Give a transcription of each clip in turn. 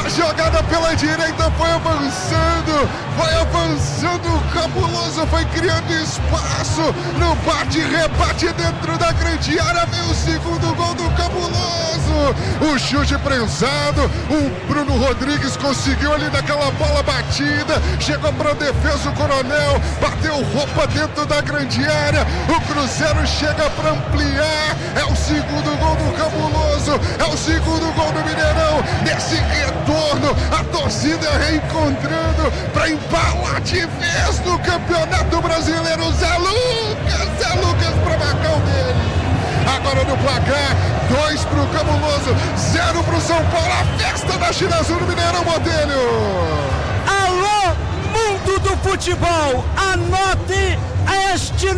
jogada pela direita, foi avançando o Cabuloso, foi criando espaço no bate-rebate dentro da grande área, veio o segundo gol do Cabuloso, o chute prensado, o Bruno Rodrigues conseguiu ali daquela bola batida, chegou para a defesa o Coronel, bateu roupa dentro da grande área, o Cruzeiro chega para ampliar, é o segundo gol do Cabuloso, é o segundo gol do Mineirão, nesse retorno, a torcida reencontrando para embalar de vez no Campeonato Brasileiro. Zé Lucas para marcar o dele. Agora no placar, 2 pro Cabuloso, 0 pro São Paulo, a festa da China Azul no Mineirão, Botelho. Alô, mundo do futebol, anote este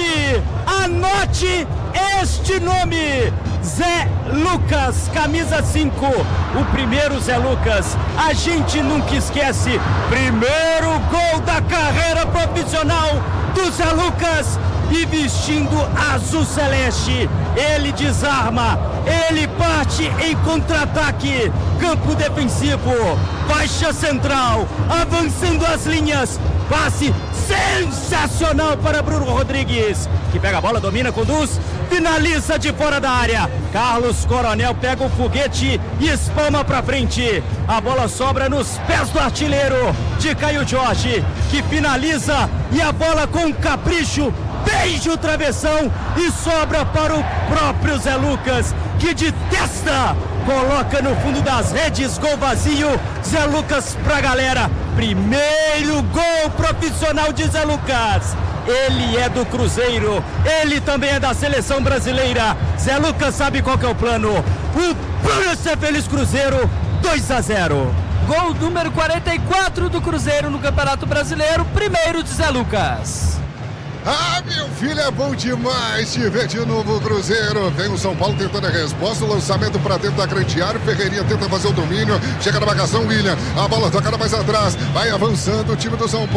nome, Zé Lucas, camisa 5, o primeiro Zé Lucas, a gente nunca esquece, primeiro gol da carreira profissional do Zé Lucas, e vestindo azul celeste, ele desarma, ele parte em contra-ataque, campo defensivo, faixa central, avançando as linhas, passe sensacional para Bruno Rodrigues, que pega a bola, domina, conduz, finaliza de fora da área. Carlos Coronel pega o foguete e espalma para frente. A bola sobra nos pés do artilheiro de Caio Jorge, que finaliza e a bola com capricho beija o travessão e sobra para o próprio Zé Lucas, que de testa coloca no fundo das redes, gol vazio. Zé Lucas pra galera, primeiro gol profissional de Zé Lucas. Ele é do Cruzeiro, ele também é da seleção brasileira. Zé Lucas sabe qual que é o plano. O plano é ser feliz, Cruzeiro, 2-0. Gol número 44 do Cruzeiro no Campeonato Brasileiro, primeiro de Zé Lucas. Ah, meu filho, é bom demais te ver de novo, Cruzeiro. Vem o São Paulo tentando a resposta, o lançamento para dentro da grande área, Ferreirinha tenta fazer o domínio, chega na marcação, William, a bola toca mais atrás, vai avançando o time do São Paulo.